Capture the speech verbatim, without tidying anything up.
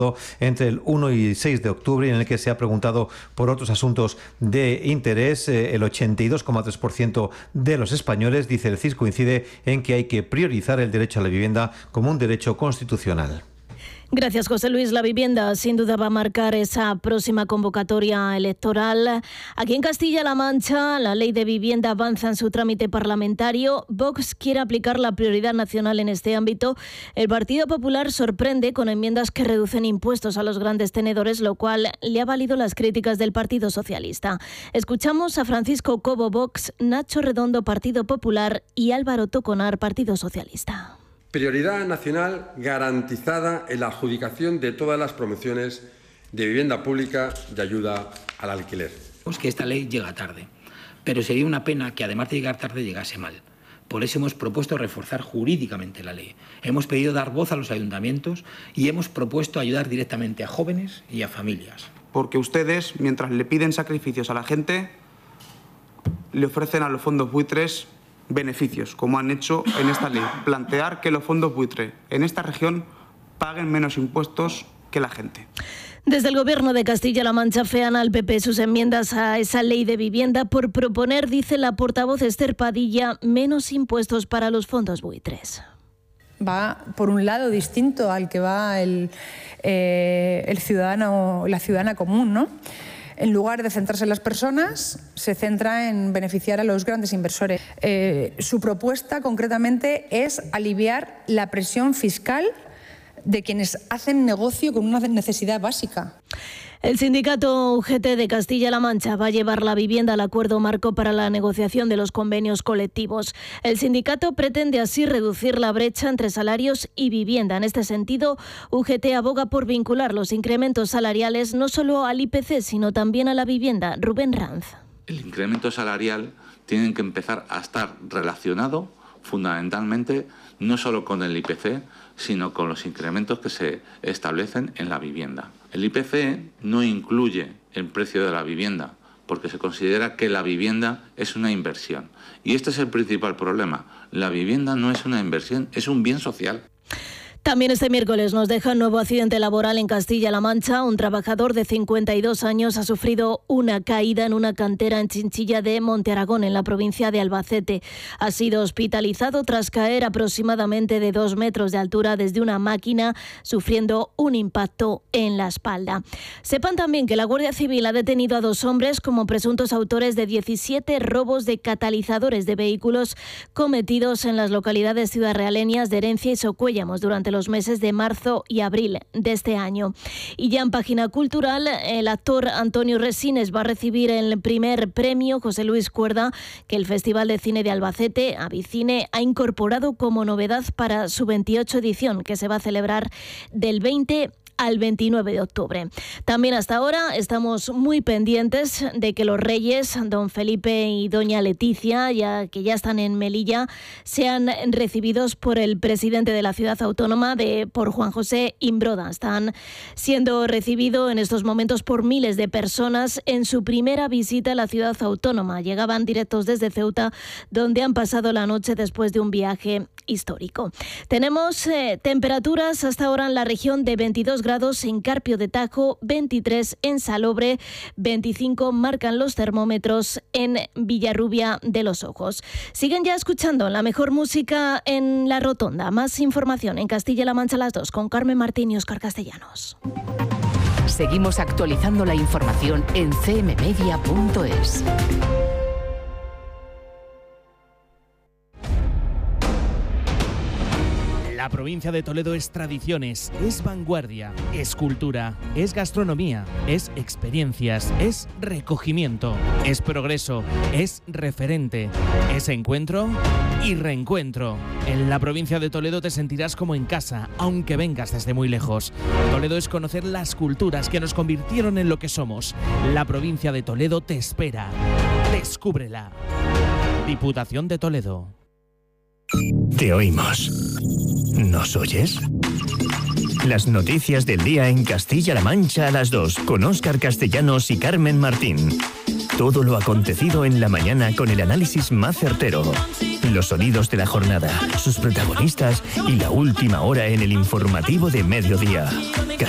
entre el uno y seis de octubre, en el que se ha preguntado por otros asuntos de interés. El ochenta y dos coma tres por ciento de los españoles, dice el C I S, coincide en que hay que priorizar el derecho a la vivienda como un derecho constitucional. Gracias, José Luis. La vivienda sin duda va a marcar esa próxima convocatoria electoral. Aquí en Castilla-La Mancha, la ley de vivienda avanza en su trámite parlamentario. Vox quiere aplicar la prioridad nacional en este ámbito. El Partido Popular sorprende con enmiendas que reducen impuestos a los grandes tenedores, lo cual le ha valido las críticas del Partido Socialista. Escuchamos a Francisco Cobo, Vox, Nacho Redondo, Partido Popular, y Álvaro Toconar, Partido Socialista. Prioridad nacional garantizada en la adjudicación de todas las promociones de vivienda pública de ayuda al alquiler. Es que esta ley llega tarde, pero sería una pena que además de llegar tarde llegase mal. Por eso hemos propuesto reforzar jurídicamente la ley. Hemos pedido dar voz a los ayuntamientos y hemos propuesto ayudar directamente a jóvenes y a familias. Porque ustedes, mientras le piden sacrificios a la gente, le ofrecen a los fondos buitres beneficios, como han hecho en esta ley. Plantear que los fondos buitre en esta región paguen menos impuestos que la gente. Desde el Gobierno de Castilla-La Mancha fean al P P sus enmiendas a esa ley de vivienda por proponer, dice la portavoz Esther Padilla, menos impuestos para los fondos buitres. Va por un lado distinto al que va el, eh, el ciudadano, la ciudadana común, ¿no? En lugar de centrarse en las personas, se centra en beneficiar a los grandes inversores. Eh, su propuesta, concretamente, es aliviar la presión fiscal de quienes hacen negocio con una necesidad básica. El sindicato U G T de Castilla-La Mancha va a llevar la vivienda al acuerdo marco para la negociación de los convenios colectivos. El sindicato pretende así reducir la brecha entre salarios y vivienda. En este sentido, U G T aboga por vincular los incrementos salariales no solo al I P C, sino también a la vivienda. Rubén Ranz. El incremento salarial tiene que empezar a estar relacionado fundamentalmente no solo con el I P C, sino con los incrementos que se establecen en la vivienda. El I P C no incluye el precio de la vivienda, porque se considera que la vivienda es una inversión. Y este es el principal problema. La vivienda no es una inversión, es un bien social. También este miércoles nos deja un nuevo accidente laboral en Castilla-La Mancha. Un trabajador de cincuenta y dos años ha sufrido una caída en una cantera en Chinchilla de Monte Aragón, en la provincia de Albacete. Ha sido hospitalizado tras caer aproximadamente de dos metros de altura desde una máquina, sufriendo un impacto en la espalda. Sepan también que la Guardia Civil ha detenido a dos hombres como presuntos autores de diecisiete robos de catalizadores de vehículos cometidos en las localidades ciudadrealeñas de Herencia y Socuéllamos durante los meses de marzo y abril de este año. Y ya en página cultural, el actor Antonio Resines va a recibir el primer premio José Luis Cuerda, que el Festival de Cine de Albacete, Avicine, ha incorporado como novedad para su veintiocho edición, que se va a celebrar del veinte al veintinueve de octubre. También hasta ahora estamos muy pendientes de que los reyes, don Felipe y doña Leticia, ya que ya están en Melilla, sean recibidos por el presidente de la ciudad autónoma, de por Juan José Imbroda. Están siendo recibidos en estos momentos por miles de personas en su primera visita a la ciudad autónoma. Llegaban directos desde Ceuta, donde han pasado la noche después de un viaje histórico. Tenemos eh, temperaturas hasta ahora en la región de veintidós grados en Carpio de Tajo, veintitrés en Salobre, veinticinco marcan los termómetros en Villarrubia de los Ojos. Siguen ya escuchando la mejor música en La Rotonda. Más información en Castilla-La Mancha a las dos con Carmen Martín y Óscar Castellanos. Seguimos actualizando la información en c m media punto es. La provincia de Toledo es tradiciones, es vanguardia, es cultura, es gastronomía, es experiencias, es recogimiento, es progreso, es referente, es encuentro y reencuentro. En la provincia de Toledo te sentirás como en casa, aunque vengas desde muy lejos. Toledo es conocer las culturas que nos convirtieron en lo que somos. La provincia de Toledo te espera. Descúbrela. Diputación de Toledo. Te oímos. ¿Nos oyes? Las noticias del día en Castilla-La Mancha a las dos, con Óscar Castellanos y Carmen Martín. Todo lo acontecido en la mañana con el análisis más certero. Los sonidos de la jornada, sus protagonistas y la última hora en el informativo de mediodía.